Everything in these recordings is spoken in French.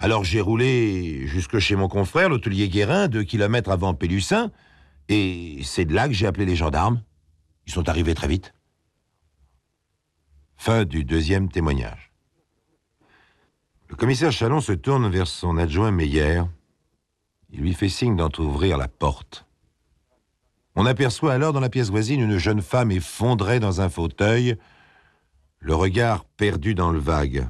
Alors j'ai roulé jusque chez mon confrère, l'hôtelier Guérin, 2 kilomètres avant Pélussin, et c'est de là que j'ai appelé les gendarmes. Ils sont arrivés très vite. Fin du 2e témoignage. Le commissaire Chalon se tourne vers son adjoint Meyer. Il lui fait signe d'entrouvrir la porte. On aperçoit alors dans la pièce voisine une jeune femme effondrée dans un fauteuil, le regard perdu dans le vague.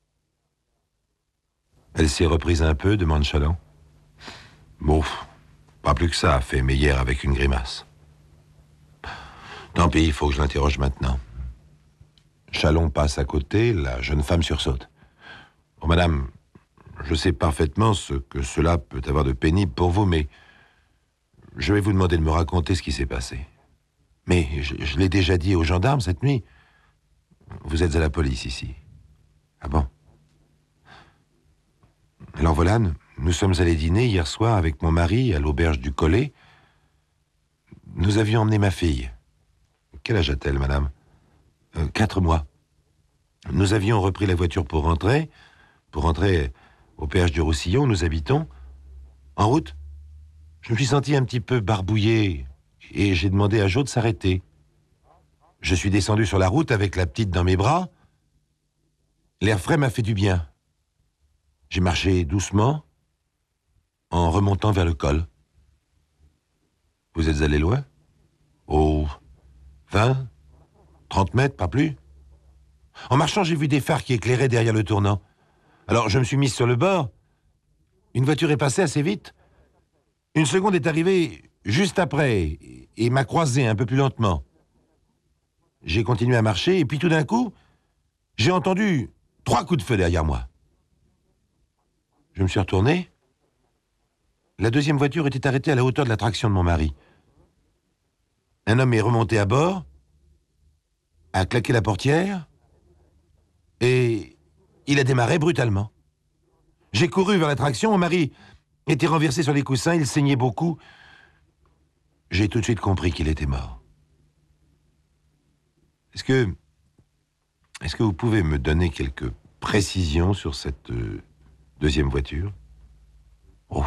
Elle s'est reprise un peu, demande Chalon. Bon, pas plus que ça, fait Meyer avec une grimace. Tant pis, il faut que je l'interroge maintenant. Chalon passe à côté, la jeune femme sursaute. Oh, madame, je sais parfaitement ce que cela peut avoir de pénible pour vous, mais je vais vous demander de me raconter ce qui s'est passé. Mais je l'ai déjà dit aux gendarmes cette nuit. Vous êtes à la police ici. Ah bon? Alors voilà, nous sommes allés dîner hier soir avec mon mari à l'auberge du Collet. Nous avions emmené ma fille. Quel âge a-t-elle, madame? 4 mois. Nous avions repris la voiture pour rentrer au péage du Roussillon où nous habitons. En route, je me suis senti un petit peu barbouillé et j'ai demandé à Jo de s'arrêter. Je suis descendu sur la route avec la petite dans mes bras. L'air frais m'a fait du bien. J'ai marché doucement en remontant vers le col. Vous êtes allé loin? Oh, 20, 30 mètres, pas plus. En marchant, j'ai vu des phares qui éclairaient derrière le tournant. Alors, je me suis mis sur le bord. Une voiture est passée assez vite. Une seconde est arrivée juste après et m'a croisé un peu plus lentement. J'ai continué à marcher et puis tout d'un coup, j'ai entendu 3 coups de feu derrière moi. Je me suis retourné. La 2e voiture était arrêtée à la hauteur de la traction de mon mari. Un homme est remonté à bord, a claqué la portière et il a démarré brutalement. J'ai couru vers la traction, mon mari était renversé sur les coussins, il saignait beaucoup. J'ai tout de suite compris qu'il était mort. Est-ce que vous pouvez me donner quelques précisions sur cette 2e voiture? Oh.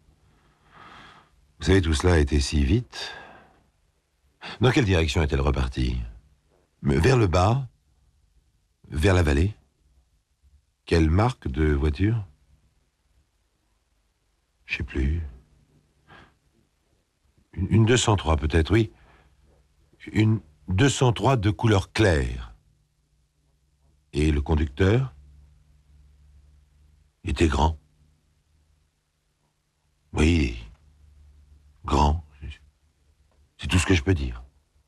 Vous savez, tout cela a été si vite. Dans quelle direction est-elle repartie? Vers le bas? Vers la vallée? Quelle marque de voiture? Je sais plus. Une 203 peut-être, oui. Une 203 de couleur claire. Et le conducteur était grand. Oui, grand. C'est tout ce que je peux dire.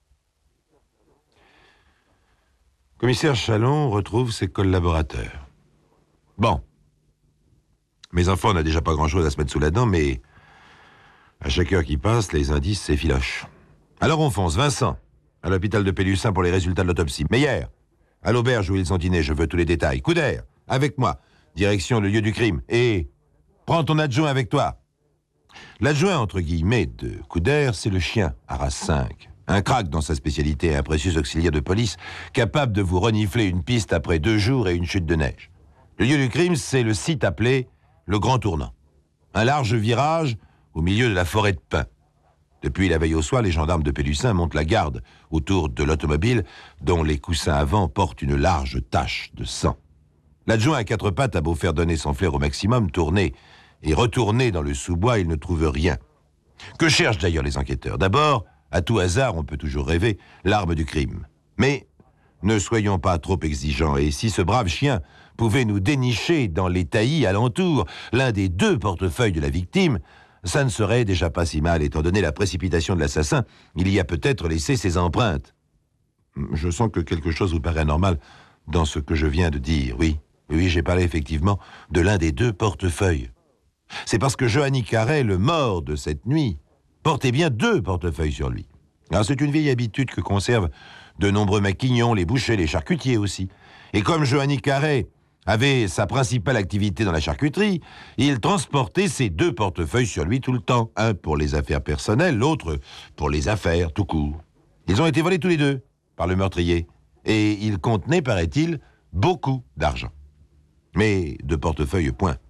Commissaire Chalon retrouve ses collaborateurs. Bon. Mes enfants, on n'a déjà pas grand-chose à se mettre sous la dent, mais à chaque heure qui passe, les indices s'effilochent. Alors on fonce. Vincent, à l'hôpital de Pélussin pour les résultats de l'autopsie. Meyer, à l'auberge où ils ont dîné, je veux tous les détails. Couder, avec moi, direction le lieu du crime. Et prends ton adjoint avec toi. L'adjoint, entre guillemets, de Couder, c'est le chien, Arras 5. Un crack dans sa spécialité, un précieux auxiliaire de police, capable de vous renifler une piste après 2 jours et une chute de neige. Le lieu du crime, c'est le site appelé le Grand Tournant. Un large virage au milieu de la forêt de pins. Depuis la veille au soir, les gendarmes de Pélussin montent la garde autour de l'automobile dont les coussins avant portent une large tache de sang. L'adjoint à 4 pattes a beau faire donner son flair au maximum, tourner et retourner dans le sous-bois, il ne trouve rien. Que cherchent d'ailleurs les enquêteurs? D'abord, à tout hasard, on peut toujours rêver, l'arme du crime. Mais ne soyons pas trop exigeants, et si ce brave chien pouvait nous dénicher dans les taillis alentours l'un des 2 portefeuilles de la victime, ça ne serait déjà pas si mal, étant donné la précipitation de l'assassin, il y a peut-être laissé ses empreintes. Je sens que quelque chose vous paraît anormal dans ce que je viens de dire, oui. Oui, j'ai parlé effectivement de l'un des 2 portefeuilles. C'est parce que Johanny Carré, le mort de cette nuit, portait bien 2 portefeuilles sur lui. Alors c'est une vieille habitude que conservent de nombreux maquignons, les bouchers, les charcutiers aussi. Et comme Johanny Carré avait sa principale activité dans la charcuterie, il transportait ces 2 portefeuilles sur lui tout le temps. Un pour les affaires personnelles, l'autre pour les affaires tout court. Ils ont été volés tous les 2 par le meurtrier. Et ils contenaient, paraît-il, beaucoup d'argent. Mais de portefeuille, point.